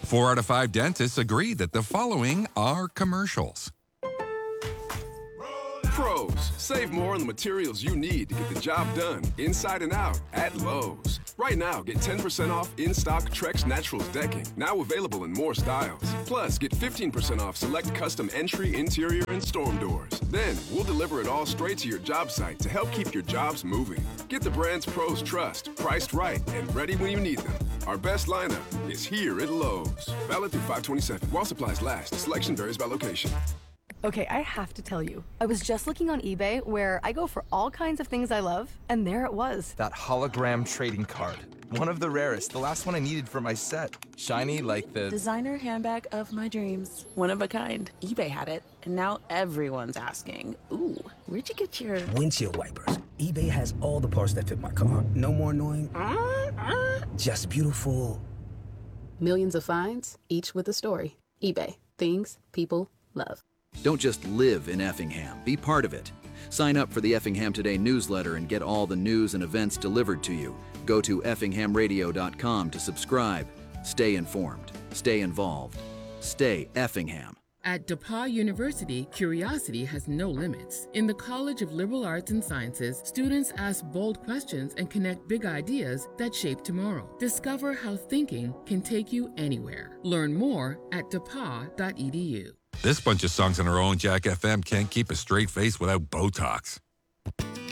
4 out of 5 dentists agree that the following are commercials. Pros, save more on the materials you need to get the job done inside and out at Lowe's. Right now, get 10% off in-stock Trex Naturals decking, now available in more styles. Plus, get 15% off select custom entry, interior, and storm doors. Then, we'll deliver it all straight to your job site to help keep your jobs moving. Get the brands pros trust, priced right, and ready when you need them. Our best lineup is here at Lowe's. Valid through 5/27. While supplies last. Selection varies by location. Okay, I have to tell you, I was just looking on eBay where I go for all kinds of things I love, and there it was. That hologram trading card. One of the rarest, the last one I needed for my set. Shiny like the designer handbag of my dreams. One of a kind. eBay had it, and now everyone's asking, ooh, where'd you get your windshield wipers? eBay has all the parts that fit my car. No more annoying, just beautiful. Millions of finds, each with a story. eBay. Things people love. Don't just live in Effingham, be part of it. Sign up for the Effingham Today newsletter and get all the news and events delivered to you. Go to effinghamradio.com to subscribe. Stay informed, stay involved, stay Effingham. At DePauw University, curiosity has no limits. In the College of Liberal Arts and Sciences, students ask bold questions and connect big ideas that shape tomorrow. Discover how thinking can take you anywhere. Learn more at depaw.edu. This bunch of songs on our own Jack FM can't keep a straight face without Botox.